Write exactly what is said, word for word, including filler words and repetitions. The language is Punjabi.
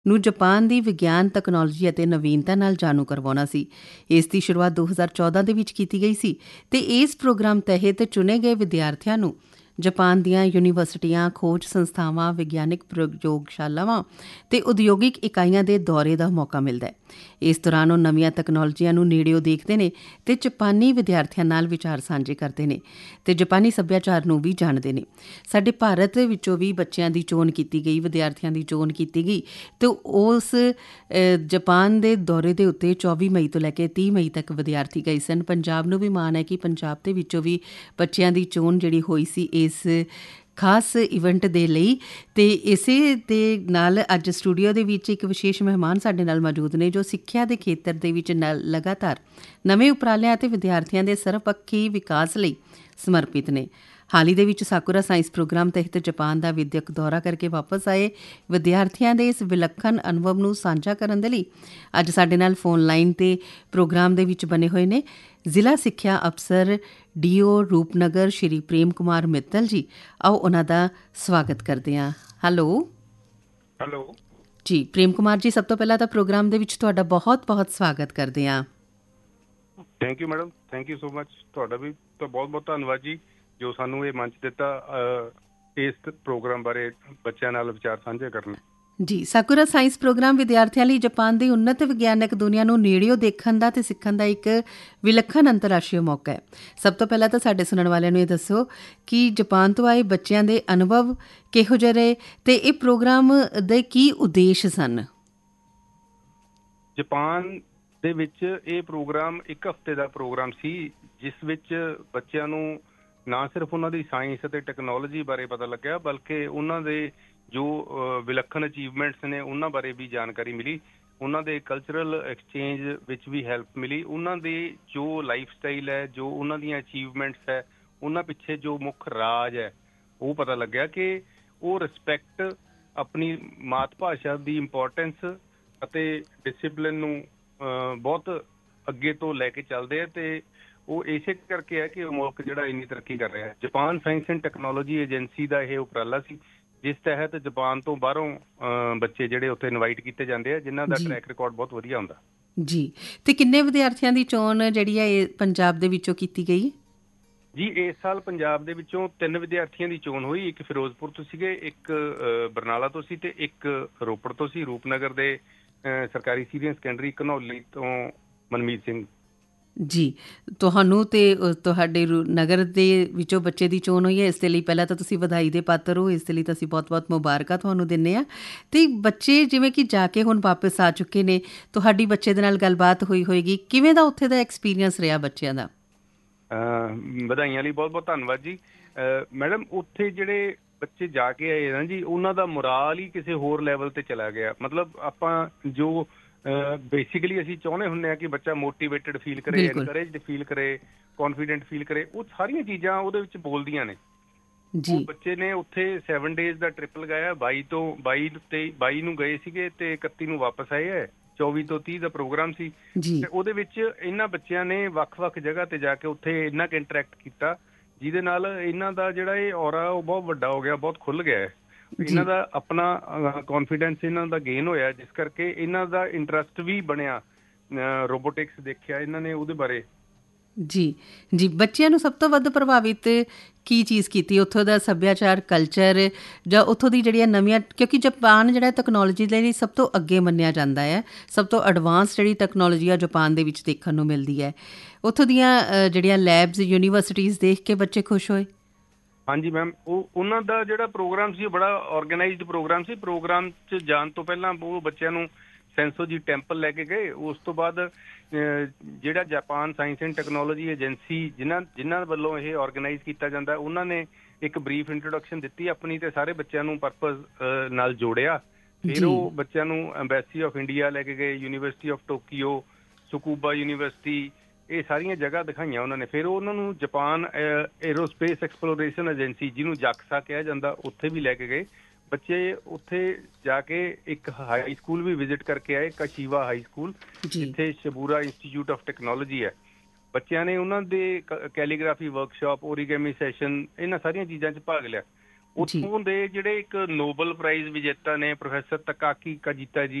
ਨੂੰ ਜਾਪਾਨ ਦੀ ਵਿਗਿਆਨ, ਤਕਨਾਲੋਜੀ ਅਤੇ ਨਵੀਨਤਾ ਨਾਲ ਜਾਣੂ ਕਰਵਾਉਣਾ ਸੀ। ਇਸ ਦੀ ਸ਼ੁਰੂਆਤ ਦੋ ਹਜ਼ਾਰ ਚੌਦਾਂ ਦੇ ਵਿੱਚ ਕੀਤੀ ਗਈ ਸੀ ਤੇ ਇਸ ਪ੍ਰੋਗਰਾਮ ਤਹਿਤ ਚੁਣੇ ਗਏ ਵਿਦਿਆਰਥੀਆਂ ਨੂੰ ਜਾਪਾਨ ਦੀਆਂ ਯੂਨੀਵਰਸਿਟੀਆਂ, ਖੋਜ ਸੰਸਥਾਵਾਂ, ਵਿਗਿਆਨਕ ਪ੍ਰਯੋਗਸ਼ਾਲਾਵਾਂ ਤੇ ਉਦਯੋਗਿਕ ਇਕਾਈਆਂ ਦੇ ਦੌਰੇ ਦਾ ਮੌਕਾ ਮਿਲਦਾ ਹੈ। ਇਸ ਦੌਰਾਨ ਉਹ ਨਵੀਆਂ ਤਕਨਾਲੋਜੀਆਂ ਨੂੰ ਨੇੜਿਓਂ ਦੇਖਦੇ ਨੇ ਤੇ ਜਾਪਾਨੀ ਵਿਦਿਆਰਥੀਆਂ ਨਾਲ ਵਿਚਾਰ ਸਾਂਝੇ ਕਰਦੇ ਨੇ ਤੇ ਜਾਪਾਨੀ ਸੱਭਿਆਚਾਰ ਨੂੰ ਵੀ ਜਾਣਦੇ ਨੇ। ਸਾਡੇ ਭਾਰਤ ਵਿੱਚੋਂ ਵੀ ਬੱਚਿਆਂ ਦੀ ਚੋਣ ਕੀਤੀ ਗਈ, ਵਿਦਿਆਰਥੀਆਂ ਦੀ ਚੋਣ ਕੀਤੀ ਗਈ ਤੇ ਉਸ ਜਾਪਾਨ ਦੇ ਦੌਰੇ ਦੇ ਉੱਤੇ ਚੌਵੀ ਮਈ ਤੋਂ ਲੈ ਕੇ ਤੀਹ ਮਈ ਤੱਕ ਵਿਦਿਆਰਥੀ ਗਏ ਸਨ। ਪੰਜਾਬ ਨੂੰ ਵੀ ਮਾਣ ਹੈ ਕਿ ਪੰਜਾਬ ਦੇ ਵਿੱਚੋਂ ਵੀ ਬੱਚਿਆਂ ਦੀ ਚੋਣ ਜਿਹੜੀ ਹੋਈ ਸੀ ਇਸ ਖਾਸ ਇਵੈਂਟ ਦੇ ਲਈ। ਤੇ ਇਸੇ ਦੇ ਨਾਲ ਅੱਜ ਸਟੂਡੀਓ ਦੇ ਵਿੱਚ ਇੱਕ ਵਿਸ਼ੇਸ਼ ਮਹਿਮਾਨ ਸਾਡੇ ਨਾਲ ਮੌਜੂਦ ਨੇ ਜੋ ਸਿੱਖਿਆ ਦੇ ਖੇਤਰ ਦੇ ਵਿੱਚ ਨ ਲਗਾਤਾਰ ਨਵੇਂ ਉਪਰਾਲਿਆਂ ਅਤੇ ਵਿਦਿਆਰਥੀਆਂ ਦੇ ਸਰਵਪੱਖੀ ਵਿਕਾਸ ਲਈ ਸਮਰਪਿਤ ਨੇ। ਹਾਲ ਹੀ ਦੇ ਵਿੱਚ ਸਾਕੂਰਾ ਸਾਇੰਸ ਪ੍ਰੋਗਰਾਮ ਤਹਿਤ ਜਾਪਾਨ ਦਾ ਵਿਦਿਅਕ ਦੌਰਾ ਕਰਕੇ ਵਾਪਸ ਆਏ ਵਿਦਿਆਰਥੀਆਂ ਦੇ ਇਸ ਵਿਲੱਖਣ ਅਨੁਭਵ ਨੂੰ ਸਾਂਝਾ ਕਰਨ ਦੇ ਲਈ ਅੱਜ ਸਾਡੇ ਨਾਲ ਫੋਨ ਲਾਈਨ 'ਤੇ ਪ੍ਰੋਗਰਾਮ ਦੇ ਵਿੱਚ ਬਣੇ ਹੋਏ ਨੇ ਜ਼ਿਲ੍ਹਾ ਸਿੱਖਿਆ ਅਫਸਰ ਡੀ ਓ ਰੂਪਨਗਰ ਸ਼੍ਰੀ ਪ੍ਰੇਮ ਕੁਮਾਰ ਮਿੱਤਲ ਜੀ। ਆਓ ਉਹਨਾਂ ਦਾ ਸਵਾਗਤ ਕਰਦੇ ਹਾਂ। ਹੈਲੋ ਹੈਲੋ ਜੀ ਪ੍ਰੇਮ ਕੁਮਾਰ ਜੀ, ਸਭ ਤੋਂ ਪਹਿਲਾਂ ਤਾਂ ਪ੍ਰੋਗਰਾਮ ਦੇ ਵਿੱਚ ਤੁਹਾਡਾ ਬਹੁਤ ਬਹੁਤ ਸਵਾਗਤ ਕਰਦੇ ਹਾਂ। Thank you madam, thank you so much. ਤੁਹਾਡਾ ਵੀ ਤਾਂ ਬਹੁਤ ਬਹੁਤ ਧੰਨਵਾਦ ਜੀ ਜੋ ਸਾਨੂੰ ਇਹ ਮੰਚ ਦਿੱਤਾ ਇਸ ਪ੍ਰੋਗਰਾਮ ਬਾਰੇ ਬੱਚਿਆਂ ਨਾਲ ਵਿਚਾਰ ਸਾਂਝੇ ਕਰਨ। ਜੀ, ਸਾਕੂਰਾ ਸਾਇੰਸ ਪ੍ਰੋਗਰਾਮ ਵਿਦਿਆਰਥੀਆਂ ਲਈ ਜਾਪਾਨ ਦੀ ਉੱਨਤ ਵਿਗਿਆਨਕ ਦੁਨੀਆ ਨੂੰ ਨੇੜਿਓਂ ਦੇਖਣ ਦਾ ਤੇ ਸਿੱਖਣ ਦਾ ਇੱਕ ਵਿਲੱਖਣ ਅੰਤਰਰਾਸ਼ਟਰੀ ਮੌਕਾ ਹੈ। ਸਭ ਤੋਂ ਪਹਿਲਾਂ ਤਾਂ ਸਾਡੇ ਸੁਣਨ ਵਾਲਿਆਂ ਨੂੰ ਇਹ ਦੱਸੋ ਕਿ ਜਾਪਾਨ ਤੋਂ ਆਏ ਬੱਚਿਆਂ ਦੇ ਅਨੁਭਵ ਕਿਹੋ ਜਿਹੇ ਰਹੇ ਤੇ ਇਹ ਪ੍ਰੋਗਰਾਮ ਦੇ ਕੀ ਉਦੇਸ਼ ਸਨ? ਜਾਪਾਨ ਦੇ ਵਿੱਚ ਇਹ ਪ੍ਰੋਗਰਾਮ ਇੱਕ ਹਫ਼ਤੇ ਦਾ ਪ੍ਰੋਗਰਾਮ ਸੀ ਜਿਸ ਵਿੱਚ ਬੱਚਿਆਂ ਨੂੰ ਨਾ ਸਿਰਫ ਉਹਨਾਂ ਦੀ ਸਾਇੰਸ ਅਤੇ ਟੈਕਨੋਲੋਜੀ ਬਾਰੇ ਪਤਾ ਲੱਗਿਆ ਬਲਕਿ ਉਹਨਾਂ ਦੇ ਜੋ ਵਿਲੱਖਣ ਅਚੀਵਮੈਂਟਸ ਨੇ ਉਹਨਾਂ ਬਾਰੇ ਵੀ ਜਾਣਕਾਰੀ ਮਿਲੀ। ਉਹਨਾਂ ਦੇ ਕਲਚਰਲ ਐਕਸਚੇਂਜ ਵਿੱਚ ਵੀ ਹੈਲਪ ਮਿਲੀ। ਉਹਨਾਂ ਦੇ ਜੋ ਲਾਈਫ ਸਟਾਈਲ ਹੈ, ਜੋ ਉਹਨਾਂ ਦੀਆਂ ਅਚੀਵਮੈਂਟਸ ਹੈ, ਉਹਨਾਂ ਪਿੱਛੇ ਜੋ ਮੁੱਖ ਰਾਜ ਹੈ ਉਹ ਪਤਾ ਲੱਗਿਆ ਕਿ ਉਹ ਰਿਸਪੈਕਟ, ਆਪਣੀ ਮਾਤ ਭਾਸ਼ਾ ਦੀ ਇੰਪੋਰਟੈਂਸ ਅਤੇ ਡਿਸਿਪਲਿਨ ਨੂੰ ਬਹੁਤ ਅੱਗੇ ਤੋਂ ਲੈ ਕੇ ਚੱਲਦੇ ਆ ਤੇ ਉਹ ਇਸੇ ਕਰਕੇ ਹੈ ਕਿ ਉਹ ਮੁਲਕ ਜਿਹੜਾ ਇੰਨੀ ਤਰੱਕੀ ਕਰ ਰਿਹਾ ਹੈ। Japan science and technology agency ਦਾ ਇਹ ਉਪਰਾਲਾ ਸੀ ਜਿਸ ਤਹਿਤ ਜਾਪਾਨ ਤੋਂ ਬਾਹਰੋਂ ਬੱਚੇ ਜਿਹੜੇ ਉੱਥੇ ਇਨਵਾਈਟ ਕੀਤੇ ਜਾਂਦੇ ਆ ਜਿਨ੍ਹਾਂ ਦਾ ਟਰੈਕ ਰਿਕਾਰਡ ਬਹੁਤ ਵਧੀਆ ਹੁੰਦਾ। ਜੀ, ਤੇ ਕਿੰਨੇ ਵਿਦਿਆਰਥੀਆਂ ਦੀ ਚੋਣ ਜਿਹੜੀ ਹੈ ਇਹ ਪੰਜਾਬ ਦੇ ਵਿੱਚੋਂ ਕੀਤੀ ਗਈ? ਜੀ, ਇਸ ਸਾਲ ਪੰਜਾਬ ਦੇ ਵਿੱਚੋਂ ਤਿੰਨ ਵਿਦਿਆਰਥੀਆਂ ਦੀ ਚੋਣ ਹੋਈ। ਇੱਕ ਫਿਰੋਜ਼ਪੁਰ ਤੋਂ ਸੀਗੇ, ਇੱਕ ਬਰਨਾਲਾ ਤੋਂ ਸੀ ਤੇ ਇੱਕ ਰੋਪੜ ਤੋਂ ਸੀ। ਰੂਪਨਗਰ ਦੇ ਸਰਕਾਰੀ ਸੀਨੀਅਰ ਸੈਕੰਡਰੀ ਘਨੌਲੀ ਤੋਂ ਮਨਮੀਤ ਸਿੰਘ। ਜੀ, ਤੁਹਾਨੂੰ ਤੇ ਤੁਹਾਡੇ ਨਗਰ ਦੇ ਵਿੱਚੋਂ ਬੱਚੇ ਦੀ ਚੋਣ ਹੋਈ ਹੈ, ਇਸ ਦੇ ਲਈ ਪਹਿਲਾਂ ਤਾਂ ਤੁਸੀਂ ਵਧਾਈ ਦੇ ਪਾਤਰ ਹੋ। ਇਸ ਦੇ ਲਈ ਤਾਂ ਅਸੀਂ ਬਹੁਤ ਬਹੁਤ ਮੁਬਾਰਕਾਂ ਤੁਹਾਨੂੰ ਦਿੰਦੇ ਹਾਂ। ਅਤੇ ਬੱਚੇ ਜਿਵੇਂ ਕਿ ਜਾ ਕੇ ਹੁਣ ਵਾਪਸ ਆ ਚੁੱਕੇ ਨੇ, ਤੁਹਾਡੀ ਬੱਚੇ ਦੇ ਨਾਲ ਗੱਲਬਾਤ ਹੋਈ ਹੋਏਗੀ, ਕਿਵੇਂ ਦਾ ਉੱਥੇ ਦਾ ਐਕਸਪੀਰੀਅੰਸ ਰਿਹਾ ਬੱਚਿਆਂ ਦਾ? ਵਧਾਈਆਂ ਲਈ ਬਹੁਤ ਬਹੁਤ ਧੰਨਵਾਦ ਜੀ। ਮੈਡਮ, ਉੱਥੇ ਜਿਹੜੇ ਬੱਚੇ ਜਾ ਕੇ ਆਏ ਨਾ ਜੀ, ਉਹਨਾਂ ਦਾ ਮੁਰਾਲ ਹੀ ਕਿਸੇ ਹੋਰ ਲੈਵਲ 'ਤੇ ਚਲਾ ਗਿਆ। ਮਤਲਬ ਆਪਾਂ ਜੋ ਬੇਸਿਕਲੀ ਅਸੀਂ ਚਾਹੁੰਦੇ ਹੁੰਦੇ ਹਾਂ ਕਿ ਬੱਚਾ ਮੋਟੀਵੇਟਡ ਫੀਲ ਕਰੇ, ਐਨਕਰੇਜਡ ਫੀਲ ਕਰੇ, ਕੌਨਫੀਡੈਂਟ ਫੀਲ ਕਰੇ, ਉਹ ਸਾਰੀਆਂ ਚੀਜ਼ਾਂ ਉਹਦੇ ਵਿੱਚ ਬੋਲਦੀਆਂ ਨੇ। ਉਹ ਬੱਚੇ ਨੇ ਉੱਥੇ ਸੈਵਨ ਡੇਜ਼ ਦਾ ਟ੍ਰਿਪ ਲਗਾਇਆ। ਬਾਈ ਤੋਂ ਬਾਈ ਤੇ ਬਾਈ ਨੂੰ ਗਏ ਸੀਗੇ ਤੇ ਇਕੱਤੀ ਨੂੰ ਵਾਪਸ ਆਏ ਹੈ। ਚੌਵੀ ਤੋਂ ਤੀਹ ਦਾ ਪ੍ਰੋਗਰਾਮ ਸੀ ਤੇ ਉਹਦੇ ਵਿੱਚ ਇਹਨਾਂ ਬੱਚਿਆਂ ਨੇ ਵੱਖ-ਵੱਖ ਜਗ੍ਹਾ ਤੇ ਜਾ ਕੇ ਉੱਥੇ ਇੰਨਾ ਕੁ ਇੰਟਰੈਕਟ ਕੀਤਾ ਜਿਹਦੇ ਨਾਲ ਇਹਨਾਂ ਦਾ ਜਿਹੜਾ ਇਹ ਔਰਾ ਉਹ ਬਹੁਤ ਵੱਡਾ ਹੋ ਗਿਆ, ਬਹੁਤ ਖੁੱਲ੍ਹ ਗਿਆ। ਇਹਨਾਂ ਦਾ ਆਪਣਾ ਕੌਨਫੀਡੈਂਸ ਇਹਨਾਂ ਦਾ ਗੇਨ ਹੋਇਆ ਜਿਸ ਕਰਕੇ ਇਹਨਾਂ ਦਾ ਇੰਟਰਸਟ ਵੀ ਬਣਿਆ। ਰੋਬੋਟਿਕਸ ਦੇਖਿਆ ਇਹਨਾਂ ਨੇ, ਉਹਦੇ ਬਾਰੇ। ਜੀ ਜੀ, ਬੱਚਿਆਂ ਨੂੰ ਸਭ ਤੋਂ ਵੱਧ ਪ੍ਰਭਾਵਿਤ ਕੀ ਚੀਜ਼ ਕੀਤੀ? ਉੱਥੋਂ ਦਾ ਸੱਭਿਆਚਾਰ, ਕਲਚਰ, ਜਾਂ ਉੱਥੋਂ ਦੀ ਜਿਹੜੀਆਂ ਨਵੀਆਂ, ਕਿਉਂਕਿ ਜਾਪਾਨ ਜਿਹੜਾ ਤਕਨੋਲੋਜੀ ਦੇ ਲਈ ਸਭ ਤੋਂ ਅੱਗੇ ਮੰਨਿਆ ਜਾਂਦਾ ਹੈ, ਸਭ ਤੋਂ ਐਡਵਾਂਸ ਜਿਹੜੀ ਤਕਨੋਲੋਜੀ ਆ ਜਾਪਾਨ ਦੇ ਵਿੱਚ ਦੇਖਣ ਨੂੰ ਮਿਲਦੀ ਹੈ। ਉੱਥੋਂ ਦੀਆਂ ਜਿਹੜੀਆਂ ਲੈਬਸ, ਯੂਨੀਵਰਸਿਟੀਜ਼ ਦੇਖ ਕੇ ਬੱਚੇ ਖੁਸ਼ ਹੋਏ? ਹਾਂਜੀ ਮੈਮ, ਉਹ ਉਹਨਾਂ ਦਾ ਜਿਹੜਾ ਪ੍ਰੋਗਰਾਮ ਸੀ ਉਹ ਬੜਾ ਔਰਗੇਨਾਈਜ਼ਡ ਪ੍ਰੋਗਰਾਮ ਸੀ। ਪ੍ਰੋਗਰਾਮ 'ਚ ਜਾਣ ਤੋਂ ਪਹਿਲਾਂ ਉਹ ਬੱਚਿਆਂ ਨੂੰ ਸੈਂਸੋਜੀ ਟੈਂਪਲ ਲੈ ਕੇ ਗਏ। ਉਸ ਤੋਂ ਬਾਅਦ ਜਿਹੜਾ Japan science and technology agency ਜਿਨ੍ਹਾਂ ਜਿਨ੍ਹਾਂ ਵੱਲੋਂ ਇਹ ਔਰਗੇਨਾਈਜ਼ ਕੀਤਾ ਜਾਂਦਾ, ਉਹਨਾਂ ਨੇ ਇੱਕ ਬਰੀਫ ਇੰਟਰੋਡਕਸ਼ਨ ਦਿੱਤੀ ਆਪਣੀ ਤੇ ਸਾਰੇ ਬੱਚਿਆਂ ਨੂੰ ਪਰਪਸ ਨਾਲ ਜੋੜਿਆ। ਫਿਰ ਉਹ ਬੱਚਿਆਂ ਨੂੰ ਐਮਬੈਸੀ ਆਫ ਇੰਡੀਆ ਲੈ ਕੇ ਗਏ, university of Tokyo, scuba university, ਇਹ ਸਾਰੀਆਂ ਜਗ੍ਹਾ ਦਿਖਾਈਆਂ ਉਹਨਾਂ ਨੇ। ਫਿਰ ਉਹਨਾਂ ਨੂੰ ਜਾਪਾਨ ਏਰੋਸਪੇਸ ਐਕਸਪਲੋਰੇਸ਼ਨ ਏਜੰਸੀ, ਜਿਹਨੂੰ ਜਾਕਸਾ ਕਿਹਾ ਜਾਂਦਾ, ਉੱਥੇ ਵੀ ਲੈ ਕੇ ਗਏ। ਬੱਚੇ ਉੱਥੇ ਜਾ ਕੇ ਇੱਕ ਹਾਈ ਸਕੂਲ ਵੀ ਵਿਜ਼ਿਟ ਕਰਕੇ ਆਏ, ਕਾਸ਼ੀਵਾ ਹਾਈ ਸਕੂਲ, ਜਿੱਥੇ ਸ਼ਬੂਰਾ ਇੰਸਟੀਚਿਊਟ ਆਫ ਟੈਕਨੋਲੋਜੀ ਹੈ। ਬੱਚਿਆਂ ਨੇ ਉਹਨਾਂ ਦੇ ਕੈਲੀਗ੍ਰਾਫੀ ਵਰਕਸ਼ਾਪ, ਓਰੀਗੈਮੀ ਸੈਸ਼ਨ, ਇਹਨਾਂ ਸਾਰੀਆਂ ਚੀਜ਼ਾਂ 'ਚ ਭਾਗ ਲਿਆ। ਉੱਥੋਂ ਦੇ ਜਿਹੜੇ ਇੱਕ ਨੋਬਲ ਪ੍ਰਾਈਜ਼ ਵਿਜੇਤਾ ਨੇ ਪ੍ਰੋਫੈਸਰ ਤਕਾਕੀ ਕਾਜੀਤਾ ਜੀ,